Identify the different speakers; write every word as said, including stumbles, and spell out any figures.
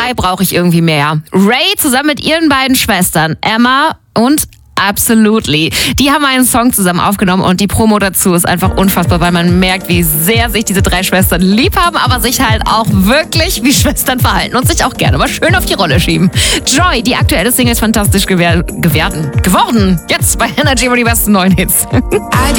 Speaker 1: drei brauche ich irgendwie mehr. Ray zusammen mit ihren beiden Schwestern, Emma und Absolutely. Die haben einen Song zusammen aufgenommen und die Promo dazu ist einfach unfassbar, weil man merkt, wie sehr sich diese drei Schwestern lieb haben, aber sich halt auch wirklich wie Schwestern verhalten und sich auch gerne mal schön auf die Rolle schieben. Joy, die aktuelle Single ist fantastisch gewer- gewerden, geworden. Jetzt bei Energy über die besten neuen Hits.